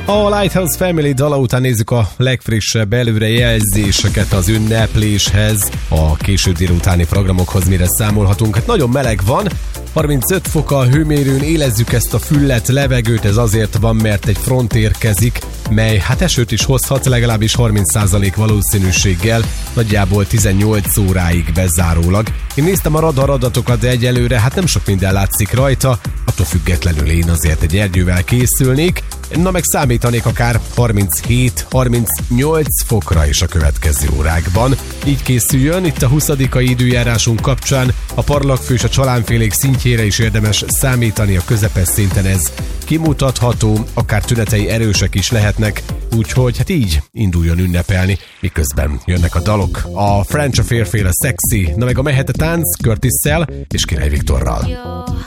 A Lighthouse Family dala után nézzük a legfrissebb előrejelzéseket az ünnepléshez, a késő délutáni programokhoz, mire számolhatunk. Hát nagyon meleg van, 35 fok a hőmérőn, élezzük ezt a füllet levegőt, ez azért van, mert egy front érkezik, mely hát esőt is hozhat, legalábbis 30% valószínűséggel, nagyjából 18 óráig bezárólag. Én néztem a radaradatokat, de egyelőre hát nem sok minden látszik rajta, attól függetlenül én azért egy erdővel készülnék, na meg számítanék akár 37-38 fokra is a következő órákban. Így készüljön, itt a 20. időjárásunk kapcsán a parlagfő és a csalánfélék szintjére is érdemes számítani, a közepes szinten ez kimutatható, akár tünetei erősek is lehetnek, úgyhogy hát így induljon ünnepelni, miközben jönnek a dalok. A French Affair féle Sexy, na meg a Mehete tánc Curtis-szel és Király Viktorral.